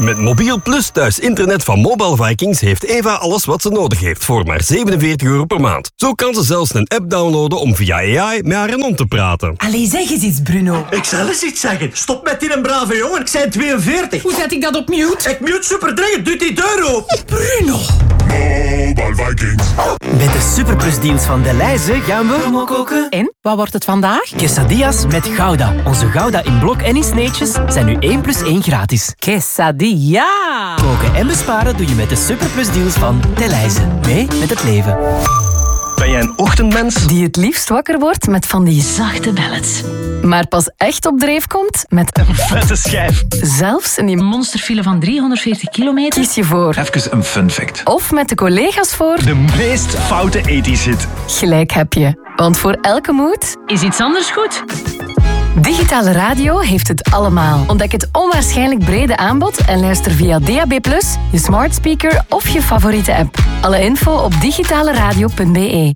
Met Mobiel Plus thuis internet van Mobile Vikings heeft Eva alles wat ze nodig heeft voor maar €47 per maand. Zo kan ze zelfs een app downloaden om via AI met haar hond te praten. Allee, zeg eens iets, Bruno. Ik zal eens iets zeggen. Stop met die een brave jongen. Ik ben 42. Hoe zet ik dat op mute? Ik mute super dringend. Doe die deur open. Bruno. Mobile Vikings. Met de Superplus-deals van Delhaize gaan we koken. En, wat wordt het vandaag? Quesadillas met Gouda. Onze Gouda in blok en in sneetjes zijn nu 1 + 1 gratis. Quesadilla. Koken en besparen doe je met de Superplus-deals van Delhaize. Mee met het leven. Ben jij een ochtendmens? Die het liefst wakker wordt met van die zachte ballads. Maar pas echt op dreef komt met een Vette schijf. zelfs in die monsterfile van 340 kilometer. Kies je voor. Even een fun fact. Of met de collega's voor. De meest foute 80's hit. Gelijk heb je. Want voor elke mood is iets anders goed. Digitale radio heeft het allemaal. Ontdek het onwaarschijnlijk brede aanbod en luister via DAB+, je smart speaker of je favoriete app. Alle info op digitaleradio.be.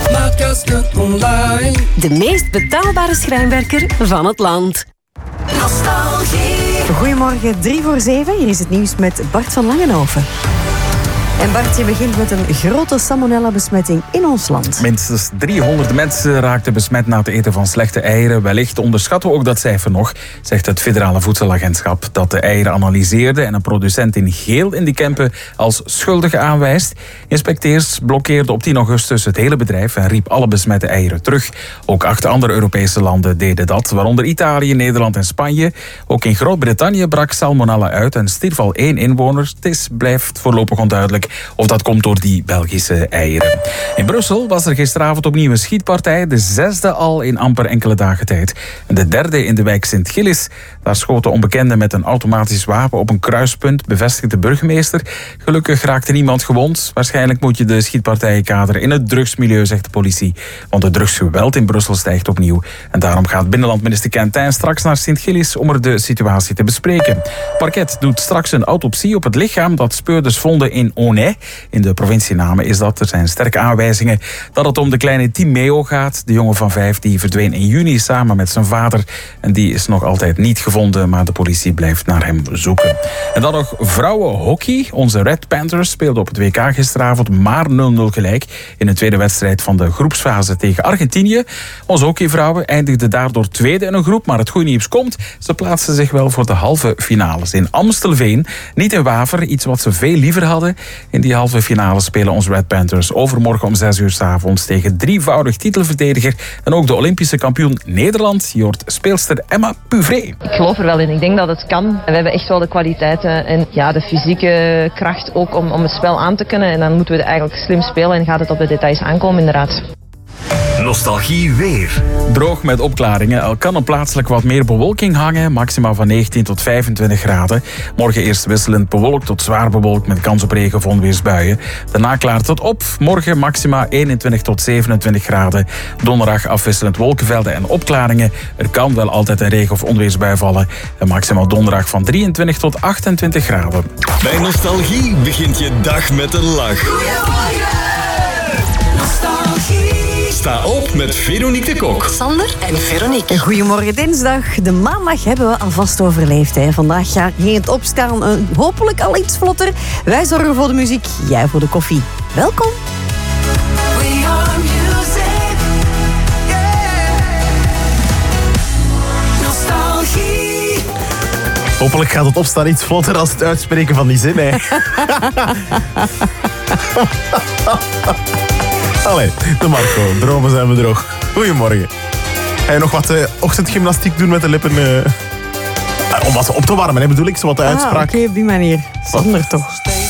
De meest betaalbare schrijnwerker van het land. Nostalgie. Goedemorgen, 6:45. Hier is het nieuws met Bart van Langenhoven. En Bart, je begint met een grote salmonella-besmetting in ons land. Minstens 300 mensen raakten besmet na het eten van slechte eieren. Wellicht onderschatten we ook dat cijfer nog, zegt het Federale Voedselagentschap, dat de eieren analyseerde en een producent in geel in die Kempen als schuldige aanwijst. Inspecteurs blokkeerden op 10 augustus het hele bedrijf en riep alle besmette eieren terug. Ook 8 andere Europese landen deden dat, waaronder Italië, Nederland en Spanje. Ook in Groot-Brittannië brak salmonella uit en stierf al 1 inwoner. Het blijft voorlopig onduidelijk of dat komt door die Belgische eieren. In Brussel was er gisteravond opnieuw een schietpartij. De 6e al in amper enkele dagen tijd. En de 3e in de wijk Sint-Gillis. Daar schoten onbekenden met een automatisch wapen op een kruispunt, bevestigt de burgemeester. Gelukkig raakte niemand gewond. Waarschijnlijk moet je de schietpartijen kaderen in het drugsmilieu, zegt de politie. Want het drugsgeweld in Brussel stijgt opnieuw. En daarom gaat binnenlandminister Quentin straks naar Sint-Gillis om er de situatie te bespreken. Parket doet straks een autopsie op het lichaam dat speurders vonden in Onay. In de provincie Namen is dat. Er zijn sterke aanwijzingen dat het om de kleine Timeo gaat. De jongen van 5 die verdween in juni samen met zijn vader. En die is nog altijd niet gevonden, maar de politie blijft naar hem zoeken. En dan nog vrouwenhockey. Onze Red Panthers speelden op het WK gisteravond maar 0-0 gelijk in een tweede wedstrijd van de groepsfase tegen Argentinië. Onze hockeyvrouwen eindigden daardoor tweede in een groep, maar het goede nieuws komt. Ze plaatsen zich wel voor de halve finales in Amstelveen. Niet in Waver, iets wat ze veel liever hadden. In die halve finale spelen onze Red Panthers overmorgen om 6 uur 's avonds tegen 3-voudig titelverdediger en ook de Olympische kampioen Nederland. Je hoort speelster Emma Puvré. Ik geloof er wel in. Ik denk dat het kan. We hebben echt wel de kwaliteiten en de fysieke kracht ook om het spel aan te kunnen. En dan moeten we het eigenlijk slim spelen en gaat het op de details aankomen inderdaad. Nostalgie weer. Droog met opklaringen. Er kan er plaatselijk wat meer bewolking hangen. Maxima van 19 tot 25 graden. Morgen eerst wisselend bewolkt tot zwaar bewolkt met kans op regen of onweersbuien. Daarna klaart het op. Morgen maxima 21 tot 27 graden. Donderdag afwisselend wolkenvelden en opklaringen. Er kan wel altijd een regen- of onweersbui vallen. En maximaal donderdag van 23 tot 28 graden. Bij Nostalgie begint je dag met een lach. Sta op met Veronique de Kok. Sander en Veronique. Goedemorgen dinsdag. De maandag hebben we alvast overleefd. Hè. Vandaag ging het opstaan hopelijk al iets vlotter. Wij zorgen voor de muziek, jij voor de koffie. Welkom. We are music. Yeah. Nostalgie. Hopelijk gaat het opstaan iets vlotter als het uitspreken van die zin. Hè. Allee, de Marco. Dromen zijn bedrog. Goedemorgen. Ga je nog wat ochtendgymnastiek doen met de lippen? Om wat op te warmen, hè, bedoel ik. Zo wat de uitspraak. Oké, op die manier. Sander toch.